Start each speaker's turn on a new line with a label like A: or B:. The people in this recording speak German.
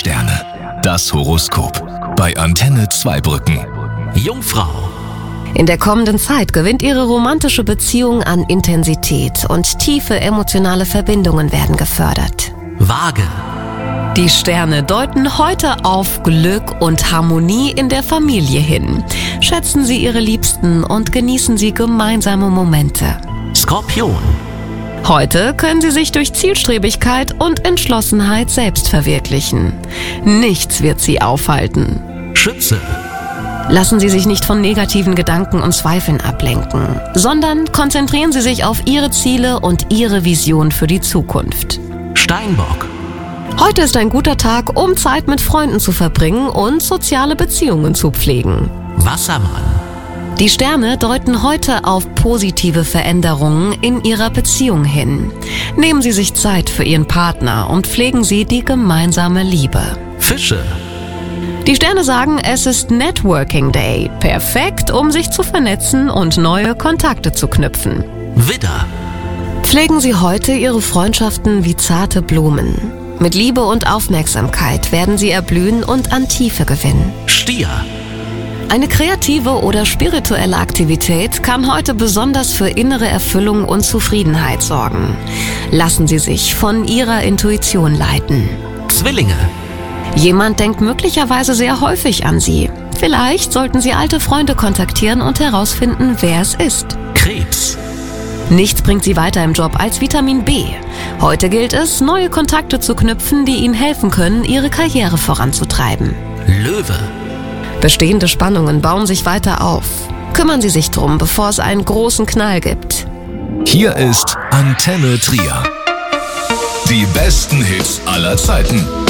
A: Sterne. Das Horoskop. Bei Antenne Zweibrücken.
B: Jungfrau.
C: In der kommenden Zeit gewinnt Ihre romantische Beziehung an Intensität und tiefe emotionale Verbindungen werden gefördert.
B: Waage.
C: Die Sterne deuten heute auf Glück und Harmonie in der Familie hin. Schätzen Sie Ihre Liebsten und genießen Sie gemeinsame Momente.
B: Skorpion.
C: Heute können Sie sich durch Zielstrebigkeit und Entschlossenheit selbst verwirklichen. Nichts wird Sie aufhalten.
B: Schütze.
C: Lassen Sie sich nicht von negativen Gedanken und Zweifeln ablenken, sondern konzentrieren Sie sich auf Ihre Ziele und Ihre Vision für die Zukunft.
B: Steinbock.
C: Heute ist ein guter Tag, um Zeit mit Freunden zu verbringen und soziale Beziehungen zu pflegen.
B: Wassermann.
C: Die Sterne deuten heute auf positive Veränderungen in Ihrer Beziehung hin. Nehmen Sie sich Zeit für Ihren Partner und pflegen Sie die gemeinsame Liebe.
B: Fische.
C: Die Sterne sagen, es ist Networking Day. Perfekt, um sich zu vernetzen und neue Kontakte zu knüpfen.
B: Widder.
C: Pflegen Sie heute Ihre Freundschaften wie zarte Blumen. Mit Liebe und Aufmerksamkeit werden Sie erblühen und an Tiefe gewinnen.
B: Stier.
C: Eine kreative oder spirituelle Aktivität kann heute besonders für innere Erfüllung und Zufriedenheit sorgen. Lassen Sie sich von Ihrer Intuition leiten.
B: Zwillinge.
C: Jemand denkt möglicherweise sehr häufig an Sie. Vielleicht sollten Sie alte Freunde kontaktieren und herausfinden, wer es ist.
B: Krebs.
C: Nichts bringt Sie weiter im Job als Vitamin B. Heute gilt es, neue Kontakte zu knüpfen, die Ihnen helfen können, Ihre Karriere voranzutreiben.
B: Löwe.
C: Bestehende Spannungen bauen sich weiter auf. Kümmern Sie sich drum, bevor es einen großen Knall gibt.
A: Hier ist Antenne Trier. Die besten Hits aller Zeiten.